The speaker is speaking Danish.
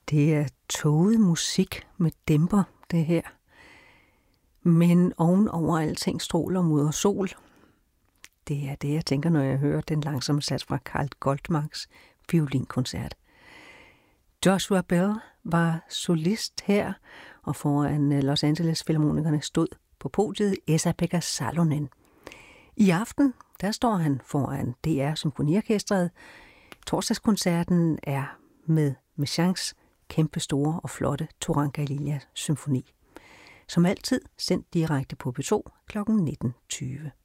Det er tåget musik med dæmper, det her. Men ovenover alting stråler mod sol. Det er det, jeg tænker, når jeg hører den langsomme sats fra Carl Goldmarks violinkoncert. Joshua Bell var solist her, og foran Los Angeles Filharmonikerne stod på podiet Esa-Pekka Salonen. I aften, der står han foran DR Symfoniorkestret. Torsdagskoncerten er med Messiaens kæmpestore og flotte Turangalila symfoni. Som altid sendt direkte på P2 kl. 19.20.